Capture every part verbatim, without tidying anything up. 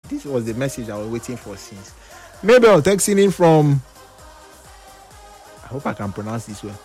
this was the message I was waiting for since. Maybe I'll texting in from, I hope I can pronounce this well.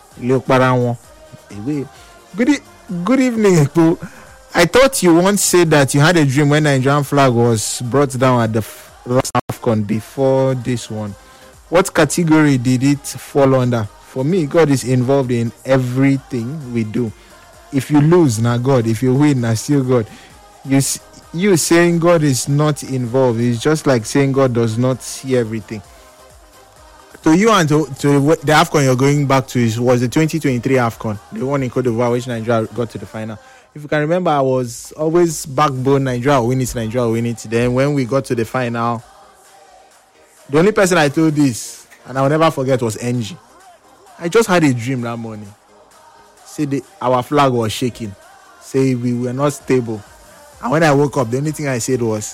Good, e- good evening, Ekpo. I thought you once said that you had a dream when the Nigerian flag was brought down at the f- last AFCON before this one. What category did it fall under? For me, God is involved in everything we do. If you lose, now God. If you win, now still God. You s- you saying God is not involved is just like saying God does not see everything. To you and to, to the AFCON you're going back to is was the twenty twenty-three AFCON, the one in Cote d'Ivoire, which Nigeria got to the final. If you can remember, I was always backbone Nigeria will win it, Nigeria will win it. Then when we got to the final, the only person I told this, and I'll never forget, was N G. I just had a dream that morning. Say the, our flag was shaking. Say we were not stable. And when I woke up, the only thing I said was,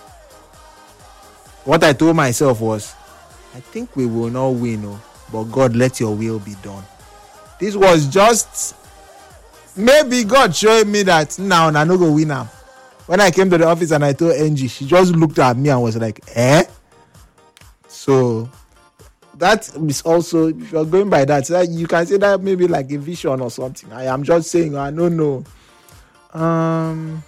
what I told myself was, I think we will not win, oh, but God, let your will be done. This was just maybe God showing me that now I'm not going to win now. When I came to the office and I told Angie, she just looked at me and was like, eh? So that is also, if you're going by that, that you can say that maybe like a vision or something. I am just saying, I don't know. Um...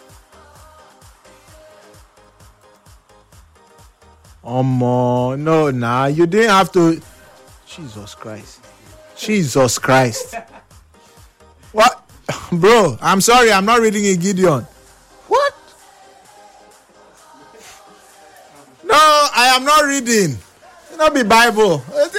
Um, uh, no, nah, you didn't have to. Jesus Christ. Jesus Christ. What? Bro, I'm sorry, I'm not reading a Gideon. What? No, I am not reading. It not be Bible. Which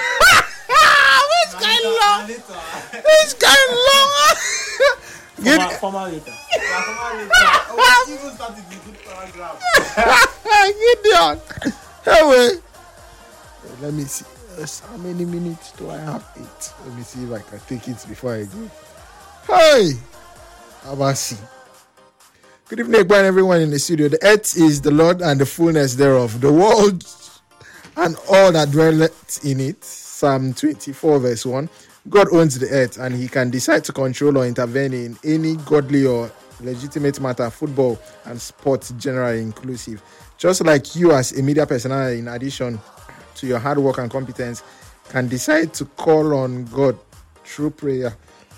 kind long? Which kind long? Formal, formal later. Even started with good paragraph. Gideon. Anyway, let me see. Yes, how many minutes do I have? Eight. Let me see if I can take it before I go. Hey, Abasi. Good evening, everyone in the studio. The earth is the Lord and the fullness thereof, the world and all that dwelleth in it. Psalm twenty-four, verse one. God owns the earth and he can decide to control or intervene in any godly or legitimate matter, football and sports generally inclusive. Just like you as a media personality, in addition to your hard work and competence, can decide to call on God through prayer.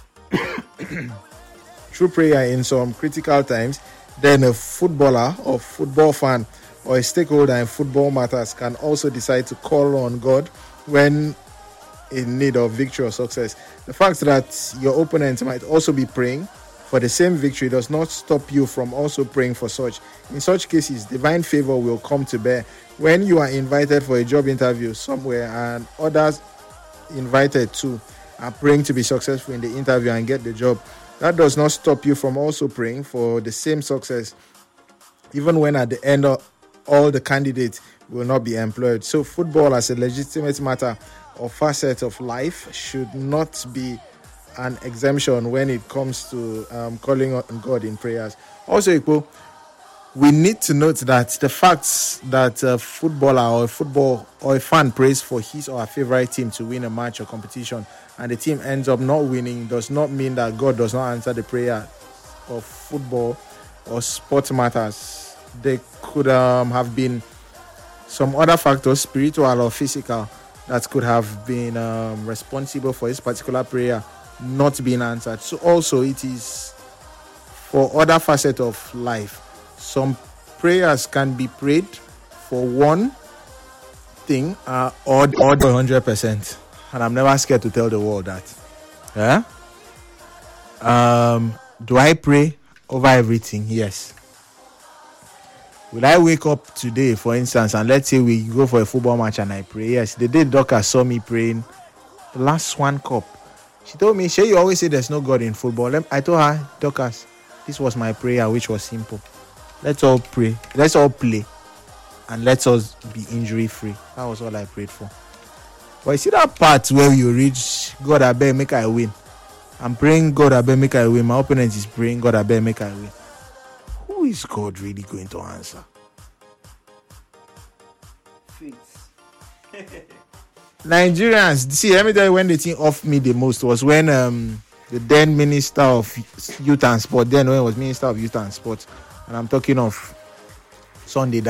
through prayer in some critical times, then a footballer or football fan or a stakeholder in football matters can also decide to call on God when in need of victory or success. The fact that your opponent might also be praying for the same victory does not stop you from also praying for such. In such cases, divine favor will come to bear. When you are invited for a job interview somewhere and others invited too are praying to be successful in the interview and get the job, that does not stop you from also praying for the same success, even when at the end of all the candidates will not be employed. So football as a legitimate matter or facet of life should not be an exemption when it comes to um, calling on God in prayers. Also, Ekpo, we need to note that the fact that a footballer or a football or a fan prays for his or her favorite team to win a match or competition and the team ends up not winning does not mean that God does not answer the prayer of football or sport matters. There could um, have been some other factors, spiritual or physical, that could have been um, responsible for this particular prayer not being answered. So also it is for other facets of life. Some prayers can be prayed for one thing uh, or or one hundred percent, and I'm never scared to tell the world that. Yeah. Um. Do I pray over everything? Yes. Will I wake up today, for instance, and let's say we go for a football match and I pray? Yes. The day Doka saw me praying, the last Swan Cup, she told me, "Shay, you always say there's no God in football." I told her, Dokas, this was my prayer, which was simple. Let's all pray. Let's all play. And let's us be injury free. That was all I prayed for. But you see that part where you reach, God, I beg, make I win. I'm praying, God, I beg, make I win. My opponent is praying, God, I beg, make I win. Who is God really going to answer? Faith. Nigerians, see, let me tell you when the thing off me the most was when um, the then Minister of Youth and Sport, then when it was Minister of Youth and Sport, and I'm talking of Sunday.